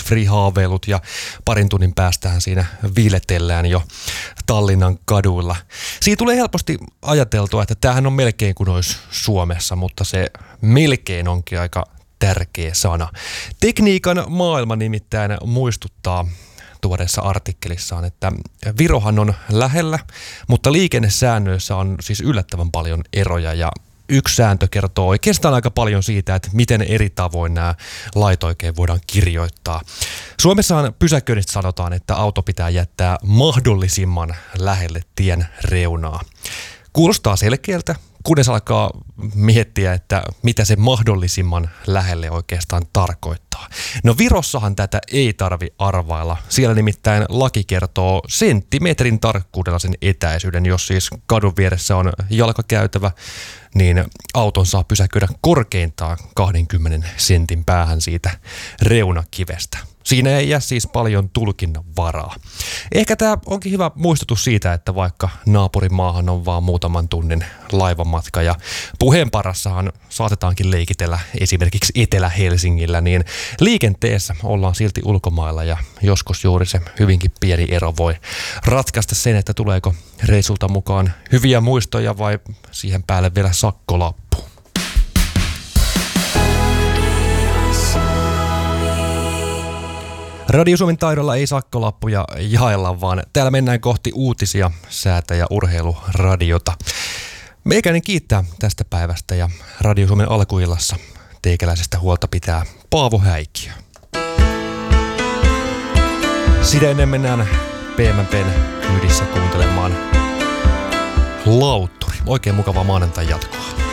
hands-free-haaveilut ja parin tunnin päästähän siinä viiletellään jo Tallinnan kaduilla. Siitä tulee helposti ajateltua, että tämähän on melkein kuin olisi Suomessa, mutta se melkein onkin aika tärkeä sana. Tekniikan maailma nimittäin muistuttaa tuoreessa artikkelissaan, että Virohan on lähellä, mutta liikennesäännöissä on siis yllättävän paljon eroja ja yksi sääntö kertoo oikeastaan aika paljon siitä, että miten eri tavoin nämä lait oikein voidaan kirjoittaa. Suomessahan pysäköinnistä sanotaan, että auto pitää jättää mahdollisimman lähelle tien reunaa. Kuulostaa selkeältä, kunnes alkaa miettiä, että mitä se mahdollisimman lähelle oikeastaan tarkoittaa. No Virossahan tätä ei tarvi arvailla. Siellä nimittäin laki kertoo senttimetrin tarkkuudella sen etäisyyden. Jos siis kadun vieressä on jalkakäytävä, niin auton saa pysäköidä korkeintaan 20 sentin päähän siitä reunakivestä. Siinä ei jää siis paljon tulkinnan varaa. Ehkä tämä onkin hyvä muistutus siitä, että vaikka naapurimaahan on vaan muutaman tunnin laivamatka ja puheen parassahan saatetaankin leikitellä esimerkiksi Etelä-Helsingillä, niin liikenteessä ollaan silti ulkomailla ja joskus juuri se hyvinkin pieni ero voi ratkaista sen, että tuleeko reissulta mukaan hyviä muistoja vai siihen päälle vielä sakkolappu. Radio Suomen taidolla ei sakkolappuja jaella, vaan täällä mennään kohti uutisia, säätä ja urheiluradiota. Meikäinen kiittää tästä päivästä ja Radio Suomen alkuillassa teikäläisestä huolta pitää Paavo Häikiö. Sitä ennen mennään PMP:n kyydissä kuuntelemaan Lautturi. Oikein mukavaa maanantai jatkoa.